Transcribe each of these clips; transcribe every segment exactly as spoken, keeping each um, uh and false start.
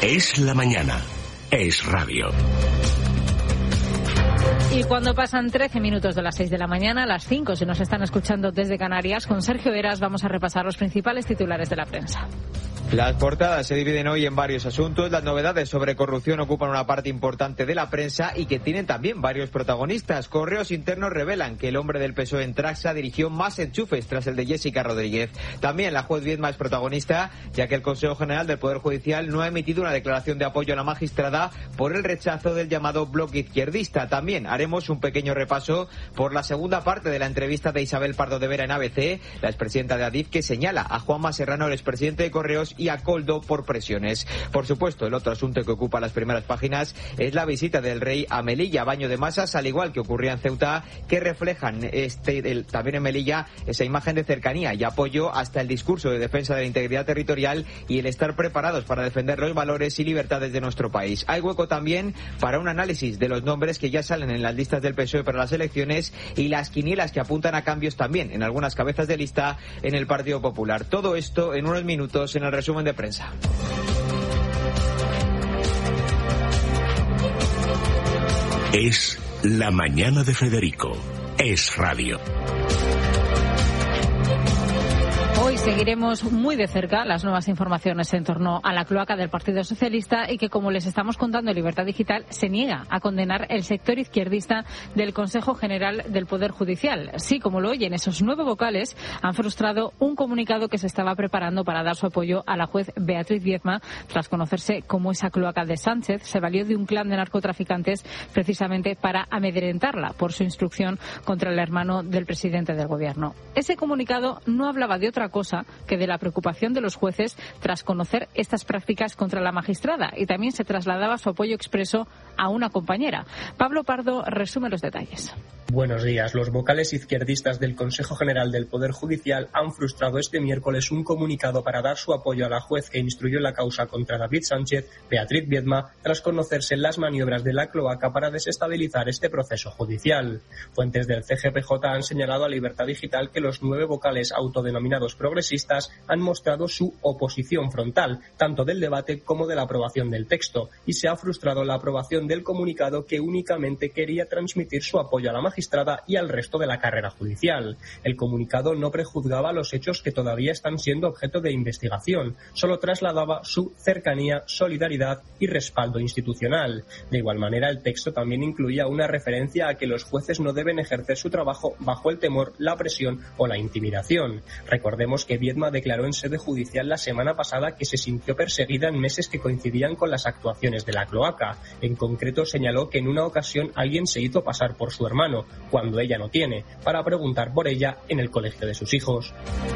Es la mañana. Es radio. Y cuando pasan trece minutos de las seis de la mañana, a las cinco, si nos están escuchando desde Canarias, con Sergio Heras vamos a repasar los principales titulares de la prensa. Las portadas se dividen hoy en varios asuntos. Las novedades sobre corrupción ocupan una parte importante de la prensa y que tienen también varios protagonistas. Correos internos revelan que el hombre del P S O E en Traxa dirigió más enchufes tras el de Jessica Rodríguez. También la juez Viedma es protagonista, ya que el Consejo General del Poder Judicial no ha emitido una declaración de apoyo a la magistrada por el rechazo del llamado bloque izquierdista. También haremos un pequeño repaso por la segunda parte de la entrevista de Isabel Pardo de Vera en A B C, la expresidenta de Adif, que señala a Juanma Serrano, el expresidente de Correos, y a Coldo por presiones. Por supuesto, el otro asunto que ocupa las primeras páginas es la visita del rey a Melilla, baño de masas, al igual que ocurría en Ceuta, que reflejan este el, también en Melilla esa imagen de cercanía y apoyo hasta el discurso de defensa de la integridad territorial y el estar preparados para defender los valores y libertades de nuestro país. Hay hueco también para un análisis de los nombres que ya salen en las listas del P S O E para las elecciones y las quinielas que apuntan a cambios también en algunas cabezas de lista en el Partido Popular. Todo esto en unos minutos en el resumen de prensa. Es la mañana de Federico. Es radio. Hoy seguiremos muy de cerca las nuevas informaciones en torno a la cloaca del Partido Socialista y que, como les estamos contando en Libertad Digital, se niega a condenar el sector izquierdista del Consejo General del Poder Judicial. Sí, como lo oyen, esos nueve vocales han frustrado un comunicado que se estaba preparando para dar su apoyo a la juez Beatriz Viedma tras conocerse cómo esa cloaca de Sánchez se valió de un clan de narcotraficantes precisamente para amedrentarla por su instrucción contra el hermano del presidente del Gobierno. Ese comunicado no hablaba de otra cosa que de la preocupación de los jueces tras conocer estas prácticas contra la magistrada, y también se trasladaba su apoyo expreso a una compañera. Pablo Pardo resume los detalles. Buenos días. Los vocales izquierdistas del Consejo General del Poder Judicial han frustrado este miércoles un comunicado para dar su apoyo a la juez que instruyó la causa contra David Sánchez, Beatriz Viedma, tras conocerse las maniobras de la cloaca para desestabilizar este proceso judicial. Fuentes del C G P J han señalado a Libertad Digital que los nueve vocales autodenominados progresistas han mostrado su oposición frontal, tanto del debate como de la aprobación del texto, y se ha frustrado la aprobación del comunicado que únicamente quería transmitir su apoyo a la magistrada y al resto de la carrera judicial. El comunicado no prejuzgaba los hechos que todavía están siendo objeto de investigación, solo trasladaba su cercanía, solidaridad y respaldo institucional. De igual manera, el texto también incluía una referencia a que los jueces no deben ejercer su trabajo bajo el temor, la presión o la intimidación. Recordemos que Viedma declaró en sede judicial la semana pasada que se sintió perseguida en meses que coincidían con las actuaciones de la cloaca. En concreto, señaló que en una ocasión alguien se hizo pasar por su hermano, cuando ella no tiene, para preguntar por ella en el colegio de sus hijos.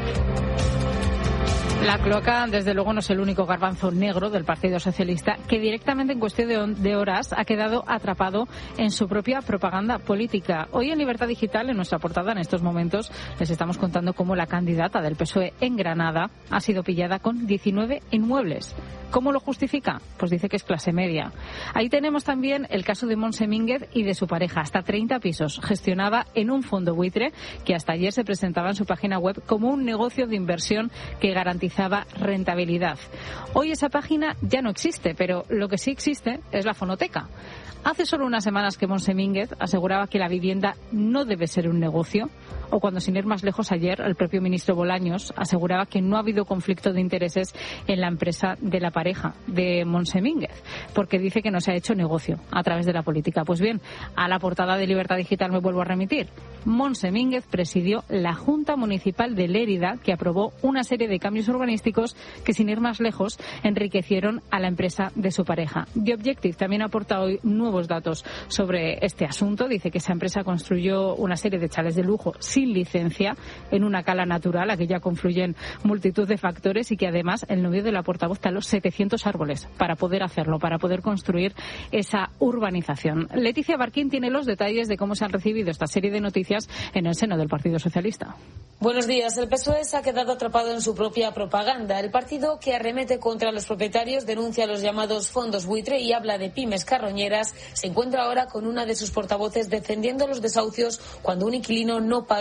La cloaca, desde luego, no es el único garbanzo negro del Partido Socialista que directamente en cuestión de, de horas ha quedado atrapado en su propia propaganda política. Hoy en Libertad Digital, en nuestra portada, en estos momentos, les estamos contando cómo la candidata del P S O E en Granada ha sido pillada con diecinueve inmuebles. ¿Cómo lo justifica? Pues dice que es clase media. Ahí tenemos también el caso de Montse Mínguez y de su pareja. Hasta treinta pisos gestionaba en un fondo buitre que hasta ayer se presentaba en su página web como un negocio de inversión que garantizaba rentabilidad. Hoy esa página ya no existe, pero lo que sí existe es la fonoteca. Hace solo unas semanas que Montse Mínguez aseguraba que la vivienda no debe ser un negocio, o cuando, sin ir más lejos, ayer el propio ministro Bolaños aseguraba que no ha habido conflicto de intereses en la empresa de la pareja de Montse Mínguez, porque dice que no se ha hecho negocio a través de la política. Pues bien, a la portada de Libertad Digital me vuelvo a remitir. Montse Mínguez presidió la Junta Municipal de Lérida, que aprobó una serie de cambios urbanísticos que, sin ir más lejos, enriquecieron a la empresa de su pareja. The Objective también aporta hoy nuevos datos sobre este asunto. Dice que esa empresa construyó una serie de chales de lujo sin licencia en una cala natural, a que ya confluyen multitud de factores, y que además el novio de la portavoz taló setecientos árboles para poder hacerlo, para poder construir esa urbanización. Leticia Barquín tiene los detalles de cómo se han recibido esta serie de noticias en el seno del Partido Socialista. Buenos días. El P S O E se ha quedado atrapado en su propia propaganda. El partido, que arremete contra los propietarios, denuncia los llamados fondos buitre y habla de pymes carroñeras, se encuentra ahora con una de sus portavoces defendiendo los desahucios cuando un inquilino no paga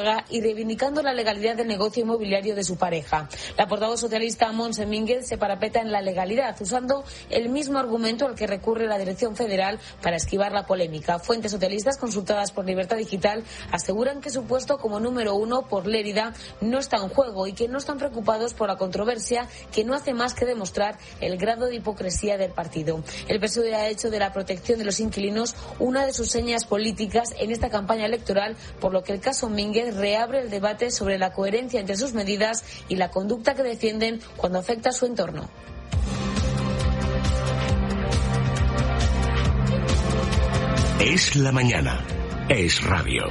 Málaga y reivindicando la legalidad del negocio inmobiliario de su pareja. La portavoz socialista Montse Mínguez se parapeta en la legalidad, usando el mismo argumento al que recurre la Dirección Federal para esquivar la polémica. Fuentes socialistas consultadas por Libertad Digital aseguran que su puesto como número uno por Lérida no está en juego y que no están preocupados por la controversia, que no hace más que demostrar el grado de hipocresía del partido. El P S O E ha hecho de la protección de los inquilinos una de sus señas políticas en esta campaña electoral, por lo que el caso Mínguez reabre el debate sobre la coherencia entre sus medidas y la conducta que defienden cuando afecta a su entorno. Es la mañana. Es radio.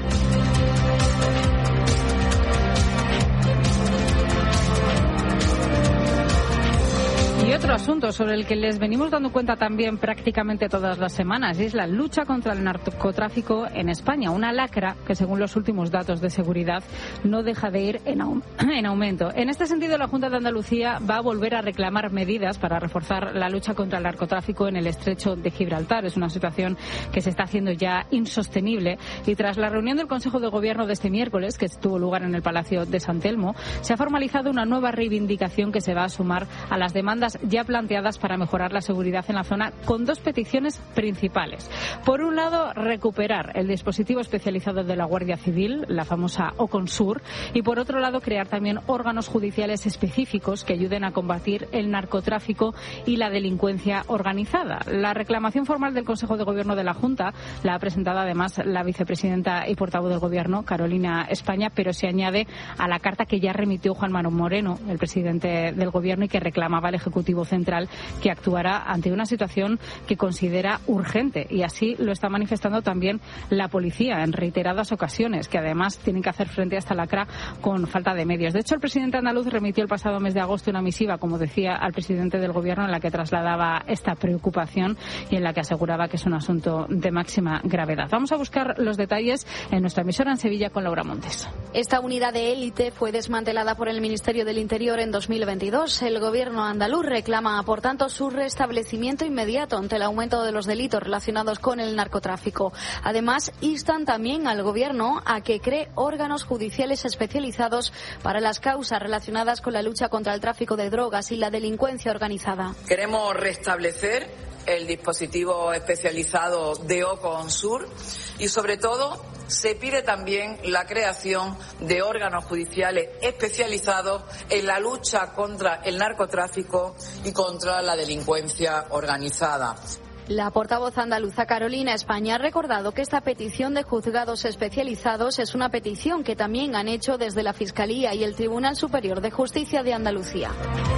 Y otro asunto sobre el que les venimos dando cuenta también prácticamente todas las semanas es la lucha contra el narcotráfico en España, una lacra que según los últimos datos de seguridad no deja de ir en, au- en aumento. En este sentido, la Junta de Andalucía va a volver a reclamar medidas para reforzar la lucha contra el narcotráfico en el estrecho de Gibraltar. Es una situación que se está haciendo ya insostenible y tras la reunión del Consejo de Gobierno de este miércoles, que tuvo lugar en el Palacio de San Telmo, se ha formalizado una nueva reivindicación que se va a sumar a las demandas ya planteadas para mejorar la seguridad en la zona, con dos peticiones principales. Por un lado, recuperar el dispositivo especializado de la Guardia Civil, la famosa Oconsur, y por otro lado, crear también órganos judiciales específicos que ayuden a combatir el narcotráfico y la delincuencia organizada. La reclamación formal del Consejo de Gobierno de la Junta la ha presentado además la vicepresidenta y portavoz del Gobierno, Carolina España, pero se añade a la carta que ya remitió Juan Manuel Moreno, el presidente del Gobierno, y que reclamaba al Ejecutivo Central que actuara ante una situación que considera urgente, y así lo está manifestando también la policía en reiteradas ocasiones, que además tienen que hacer frente a esta lacra con falta de medios. De hecho, el presidente andaluz remitió el pasado mes de agosto una misiva, como decía, al presidente del Gobierno en la que trasladaba esta preocupación y en la que aseguraba que es un asunto de máxima gravedad. Vamos a buscar los detalles en nuestra emisora en Sevilla con Laura Montes. Esta unidad de élite fue desmantelada por el Ministerio del Interior en dos mil veintidós. El Gobierno andaluz reclama, por tanto, su restablecimiento inmediato ante el aumento de los delitos relacionados con el narcotráfico. Además, instan también al Gobierno a que cree órganos judiciales especializados para las causas relacionadas con la lucha contra el tráfico de drogas y la delincuencia organizada. Queremos restablecer el dispositivo especializado de Oconsur y, sobre todo, se pide también la creación de órganos judiciales especializados en la lucha contra el narcotráfico y contra la delincuencia organizada. La portavoz andaluza Carolina España ha recordado que esta petición de juzgados especializados es una petición que también han hecho desde la Fiscalía y el Tribunal Superior de Justicia de Andalucía.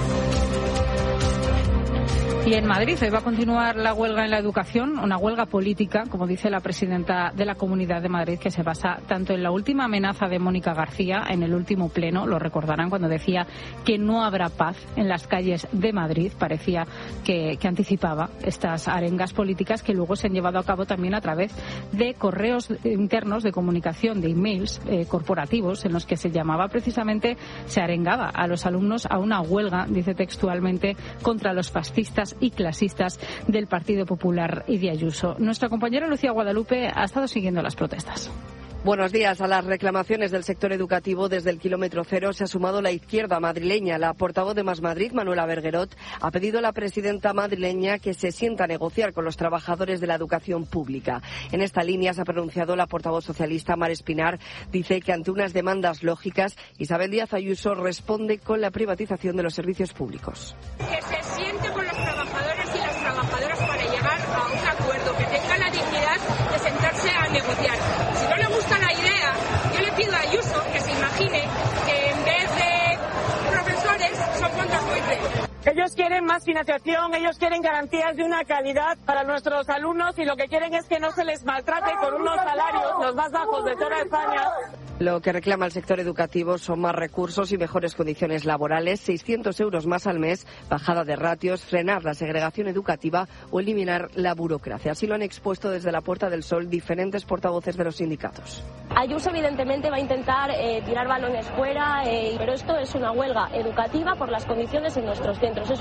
Y en Madrid hoy va a continuar la huelga en la educación, una huelga política, como dice la presidenta de la Comunidad de Madrid, que se basa tanto en la última amenaza de Mónica García en el último pleno, lo recordarán cuando decía que no habrá paz en las calles de Madrid, parecía que, que anticipaba estas arengas políticas que luego se han llevado a cabo también a través de correos internos de comunicación, de emails eh, corporativos, en los que se llamaba precisamente, se arengaba a los alumnos a una huelga, dice textualmente, contra los fascistas y clasistas del Partido Popular y de Ayuso. Nuestra compañera Lucía Guadalupe ha estado siguiendo las protestas. Buenos días. A las reclamaciones del sector educativo desde el kilómetro cero se ha sumado la izquierda madrileña. La portavoz de Más Madrid, Manuela Berguerot, ha pedido a la presidenta madrileña que se sienta a negociar con los trabajadores de la educación pública. En esta línea se ha pronunciado la portavoz socialista Mar Espinar. Dice que ante unas demandas lógicas, Isabel Díaz Ayuso responde con la privatización de los servicios públicos. Que se siente con los trabajadores y las trabajadoras para llegar a un acuerdo, que tenga la dignidad de sentarse a negociar. Si no le gusta la idea, yo le pido a Ayuso que se imagine que en vez de profesores son fondos buitre. Ellos quieren más financiación, ellos quieren garantías de una calidad para nuestros alumnos y lo que quieren es que no se les maltrate con unos salarios los más bajos de toda España. Lo que reclama el sector educativo son más recursos y mejores condiciones laborales, seiscientos euros más al mes, bajada de ratios, frenar la segregación educativa o eliminar la burocracia. Así lo han expuesto desde la Puerta del Sol diferentes portavoces de los sindicatos. Ayuso evidentemente va a intentar eh, tirar balones fuera, eh, pero esto es una huelga educativa por las condiciones en nuestros centros. Es un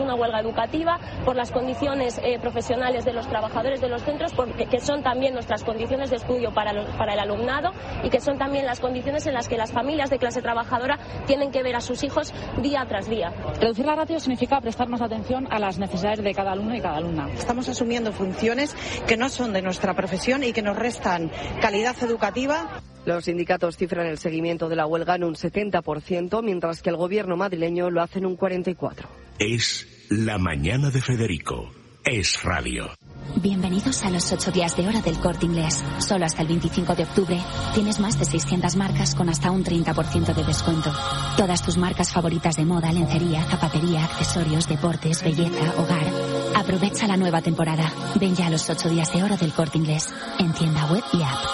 una huelga educativa, por las condiciones eh, profesionales de los trabajadores de los centros, porque, que son también nuestras condiciones de estudio para, lo, para el alumnado y que son también las condiciones en las que las familias de clase trabajadora tienen que ver a sus hijos día tras día. Reducir la ratio significa prestar más atención a las necesidades de cada alumno y cada alumna. Estamos asumiendo funciones que no son de nuestra profesión y que nos restan calidad educativa. Los sindicatos cifran el seguimiento de la huelga en un setenta por ciento, mientras que el gobierno madrileño lo hace en un cuarenta y cuatro por ciento. Es La Mañana de Federico. Es radio. Bienvenidos a los ocho días de hora del Corte Inglés. Solo hasta el veinticinco de octubre tienes más de seiscientas marcas con hasta un treinta por ciento de descuento. Todas tus marcas favoritas de moda, lencería, zapatería, accesorios, deportes, belleza, hogar. Aprovecha la nueva temporada. Ven ya a los ocho días de hora del Corte Inglés. En tienda web y app.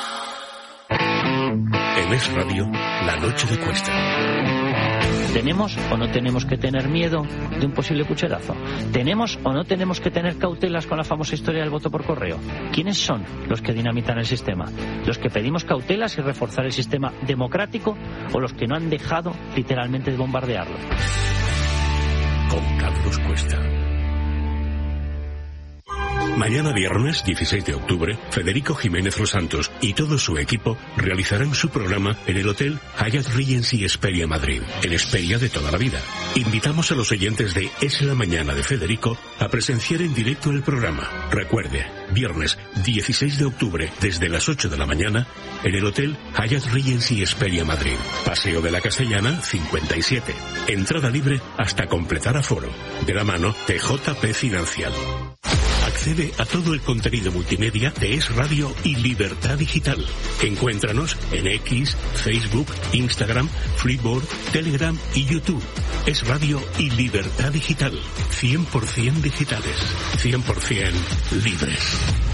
En Es Radio, la noche de Cuesta. ¿Tenemos o no tenemos que tener miedo de un posible pucherazo? ¿Tenemos o no tenemos que tener cautelas con la famosa historia del voto por correo? ¿Quiénes son los que dinamitan el sistema? ¿Los que pedimos cautelas y reforzar el sistema democrático o los que no han dejado literalmente de bombardearlo? Con Carlos Cuesta. Mañana viernes dieciséis de octubre, Federico Jiménez Los Santos y todo su equipo realizarán su programa en el Hotel Hyatt Regency Hesperia Madrid, en Hesperia de toda la vida. Invitamos a los oyentes de Es la Mañana de Federico a presenciar en directo el programa. Recuerde, viernes dieciséis de octubre desde las ocho de la mañana en el Hotel Hyatt Regency Hesperia Madrid. Paseo de la Castellana cincuenta y siete. Entrada libre hasta completar aforo. De la mano de J P Financial. Accede a todo el contenido multimedia de Es Radio y Libertad Digital. Encuéntranos en X, Facebook, Instagram, Freeboard, Telegram y YouTube. Es Radio y Libertad Digital. cien por ciento digitales, cien por ciento libres.